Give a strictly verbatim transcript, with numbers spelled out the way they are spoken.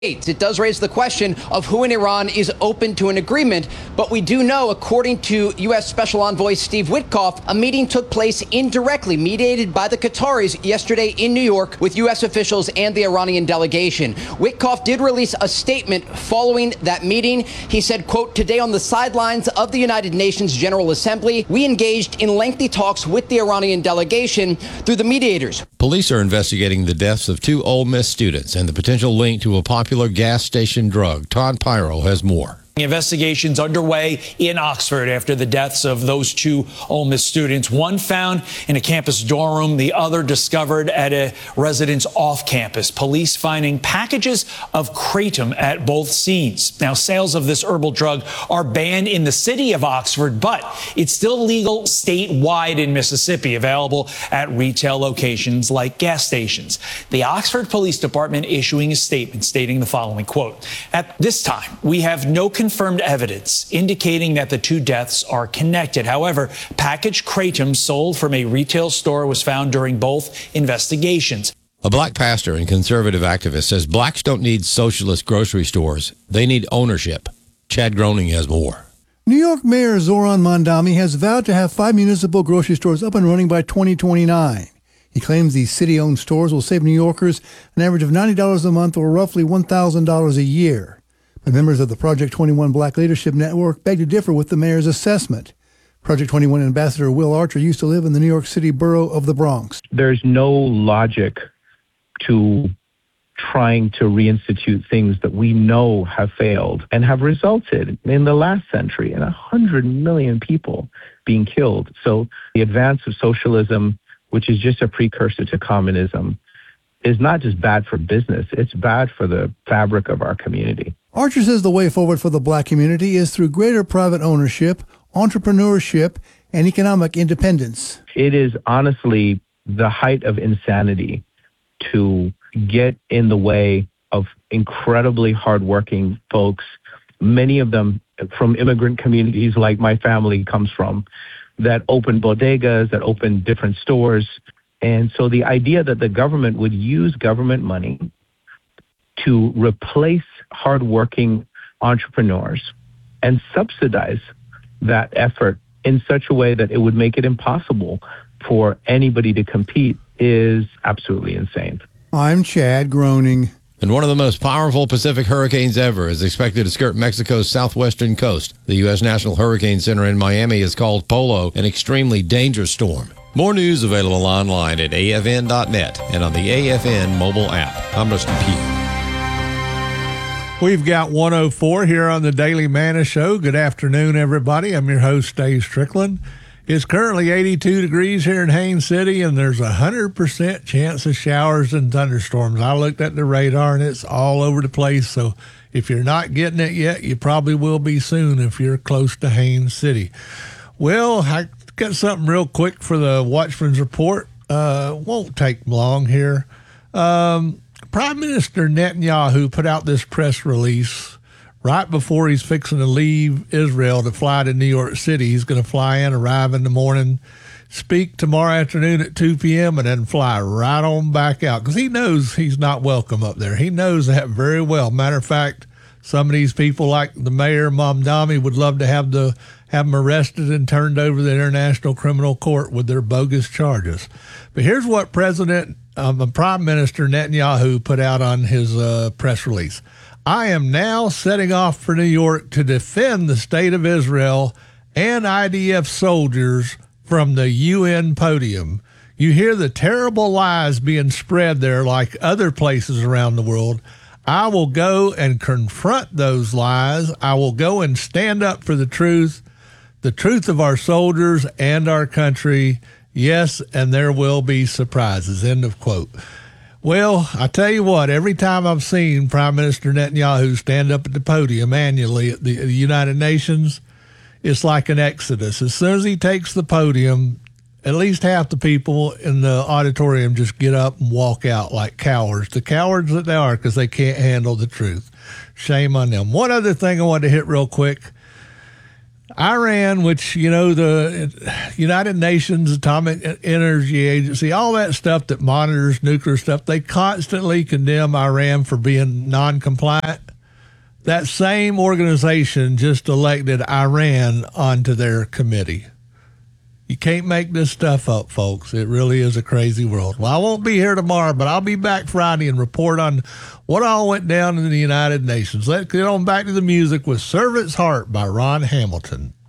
It does raise the question of who in Iran is open to an agreement, but we do know, according to U S Special Envoy Steve Witkoff, a meeting took place indirectly, mediated by the Qataris yesterday in New York with U S officials and the Iranian delegation. Witkoff did release a statement following that meeting. He said, quote, "Today on the sidelines of the United Nations General Assembly, we engaged in lengthy talks with the Iranian delegation through the mediators." Police are investigating the deaths of two Ole Miss students and the potential link to a popular gas station drug. Todd Pyro has more. Investigations underway in Oxford after the deaths of those two Ole Miss students. One found in a campus dorm room, the other discovered at a residence off campus. Police finding packages of kratom at both scenes. Now, sales of this herbal drug are banned in the city of Oxford, but it's still legal statewide in Mississippi, available at retail locations like gas stations. The Oxford Police Department issuing a statement stating the following, quote, "At this time, we have no confirmed evidence indicating that the two deaths are connected. However, packaged kratom sold from a retail store was found during both investigations." A black pastor and conservative activist says blacks don't need socialist grocery stores. They need ownership. Chad Groening has more. New York Mayor Zoran Mondami has vowed to have five municipal grocery stores up and running by twenty twenty-nine. He claims these city-owned stores will save New Yorkers an average of ninety dollars a month or roughly one thousand dollars a year. But members of the Project twenty-one Black Leadership Network beg to differ with the mayor's assessment. Project twenty-one Ambassador Will Archer used to live in the New York City borough of the Bronx. There's no logic to trying to reinstitute things that we know have failed and have resulted in the last century in one hundred million people being killed. So the advance of socialism, which is just a precursor to communism, is not just bad for business, it's bad for the fabric of our community. Archer says the way forward for the black community is through greater private ownership, entrepreneurship, and economic independence. It is honestly the height of insanity to get in the way of incredibly hardworking folks, many of them from immigrant communities like my family comes from, that open bodegas, that open different stores. And so the idea that the government would use government money to replace hardworking entrepreneurs and subsidize that effort in such a way that it would make it impossible for anybody to compete is absolutely insane. I'm Chad Groening. And one of the most powerful Pacific hurricanes ever is expected to skirt Mexico's southwestern coast. The U S National Hurricane Center in Miami has called Polo an extremely dangerous storm. More news available online at A F N dot net and on the A F N mobile app. I'm Rusty Pugh. We've got one oh four here on the Daily Manna Show. Good afternoon, everybody. I'm your host, Dave Strickland. It's currently eighty-two degrees here in Haines City, and there's a one hundred percent chance of showers and thunderstorms. I looked at the radar, and it's all over the place. So if you're not getting it yet, you probably will be soon if you're close to Haines City. Well, I got something real quick for the Watchman's Report. Uh, won't take long here. Um, Prime Minister Netanyahu put out this press release right before he's fixing to leave Israel to fly to New York City. He's going to fly in, arrive in the morning, speak tomorrow afternoon at two p.m., and then fly right on back out because he knows he's not welcome up there. He knows that very well. Matter of fact, some of these people, like the mayor, Mamdani, would love to have the have them arrested and turned over to the International Criminal Court with their bogus charges. But here's what President, um, Prime Minister Netanyahu put out on his uh, press release. I am now setting off for New York to defend the state of Israel and I D F soldiers from the U N podium. You hear the terrible lies being spread there like other places around the world. I will go and confront those lies. I will go and stand up for the truth, the truth of our soldiers and our country. Yes, and there will be surprises. End of quote. Well, I tell you what, every time I've seen Prime Minister Netanyahu stand up at the podium annually at the United Nations, it's like an exodus. As soon as he takes the podium, at least half the people in the auditorium just get up and walk out like cowards. The cowards that they are because they can't handle the truth. Shame on them. One other thing I wanted to hit real quick. Iran, which, you know, the United Nations Atomic Energy Agency, all that stuff that monitors nuclear stuff, they constantly condemn Iran for being non-compliant. That same organization just elected Iran onto their committee. You can't make this stuff up, folks. It really is a crazy world. Well, I won't be here tomorrow, but I'll be back Friday and report on what all went down in the United Nations. Let's get on back to the music with Servant's Heart by Ron Hamilton.